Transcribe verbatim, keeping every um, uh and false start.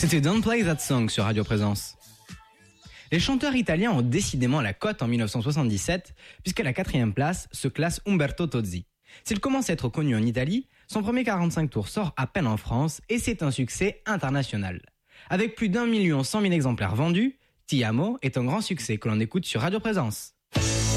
C'était Don't Play That Song sur Radio Présence. Les chanteurs italiens ont décidément la cote en dix-neuf cent soixante-dix-sept, puisqu'à la quatrième place se classe Umberto Tozzi. S'il commence à être connu en Italie, son premier quarante-cinq tours sort à peine en France et c'est un succès international. Avec plus d'un million cent mille exemplaires vendus, Ti Amo est un grand succès que l'on écoute sur Radio Présence.